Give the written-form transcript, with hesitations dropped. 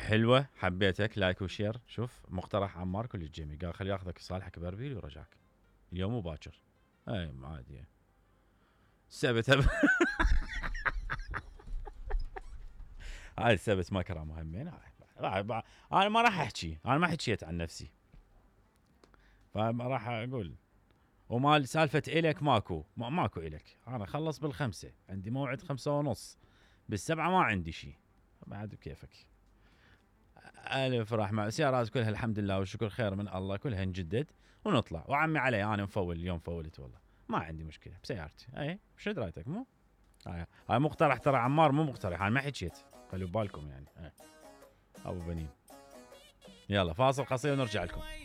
حلوه حبيتك، لايك وشير. شوف مقترح عمار كل جميل، قال خلي ياخذك يصالحك باربيل ويرجعك اليوم وباكر. اي عادي السبت هاي السبت ما كرامه همين. انا ما راح احكي، انا ما حكيت عن نفسي، فما راح اقول. ومال سالفه الك ماكو الك. انا خلص بالخمسة، عندي موعد 5:30، بالسبعة ما عندي شيء، بعد بكيفك. الف رحمه. سيارات كلها الحمد لله والشكر خير من الله، كلها نجدد ونطلع. وعمي علي انا مفول اليوم، فولت والله ما عندي مشكله بسيارتي. اي شو درايتك؟ مو هاي مقترح ترى عمار، مو مقترح، انا ما حكيت، خلوا بالكم يعني. ابو بنين. يلا فاصل قصير ونرجع لكم.